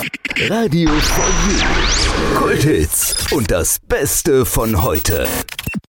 Radio for You. Kulthits und das Beste von heute.